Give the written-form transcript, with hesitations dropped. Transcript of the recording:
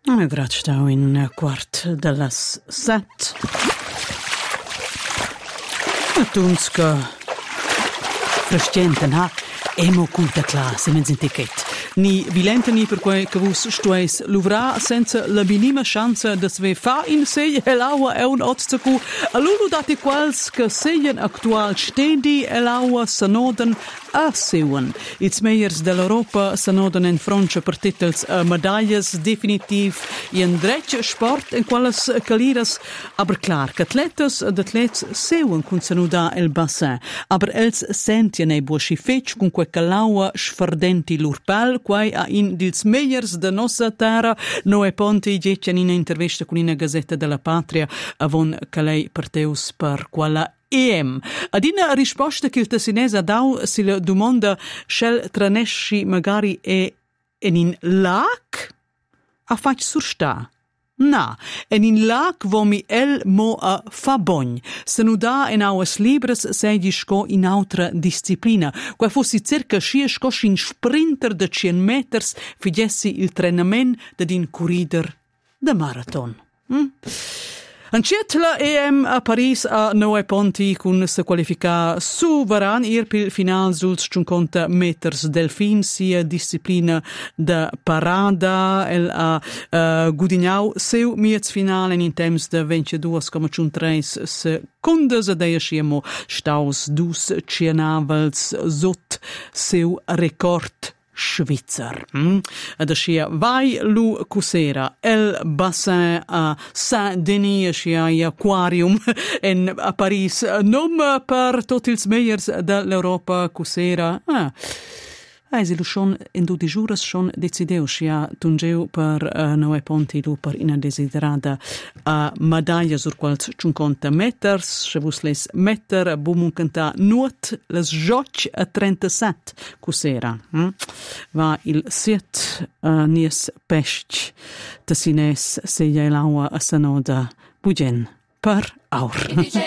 Grazie, stau in quart delle 7. Tunska frestienten ha emo culta classe in etichette. Ni vilente ni per quei che vus stueis luvra senza la minima chance de sve fa in sei elaua e un otzaku a lulu dati quals che seien actual stendi elaua sanoden a seuen. Ils meiers dell'Europa sanoden in Francia per titels medailles definitiv in drecce sport in quales caliras aber klar atletas d'atlets seuen kun sanuda el bassin aber els sentien e buoshi fech kun que calaua sfardenti l'urpal quai a in dils meiers de nossa terra no e ponti getchen in intervista con una Gazzetta della Patria avon calei parteus per quella EM. Ad una risposta che il tessinese ha dau si la domanda shall tranesci magari in lac a fac sursta. Na, en in lac vo mi el mo a fa bogn. Se nu da en auas libres segi sco in autra disciplina. Qua fossi circa scia sco in sprinter de 100 meters figessi il trenament de din corrider de marathon. Anciet la EM a Paris a Noe Ponti kun se qualifica suveran ir pil final suls 50 meters delfin sia disciplina de parada el a gudignau seu miets final in temps de 22,3 secondes a deia sciemo staus dus cienavels zot seu record Schweizer. Ad ascia vai lu cusera el bassin a Saint-Denis ascia aquarium en a Paris nom per tot ils meiers dell'Europa cusera. Eisi lu schon in du di juras schon decideu scia tungeu per Noe Ponti lu per ina desiderada medaglia sur quals 50 meters, se vus les metter bumun canta nuot les joc a 37 cusera. Va il siet nies pesc tesines se iaelaua a sanoda bugen per aur.